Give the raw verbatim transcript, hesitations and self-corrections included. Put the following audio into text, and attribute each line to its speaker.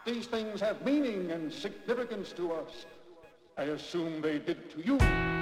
Speaker 1: These things have meaning and significance to us. I assume they did to you.